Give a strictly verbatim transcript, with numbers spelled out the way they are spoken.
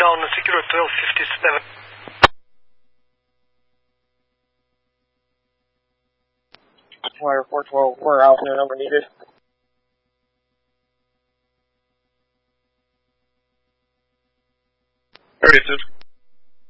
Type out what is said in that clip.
down secure twelve fifty-seven. Wire four twelve, we're out there, number needed. thirty-two.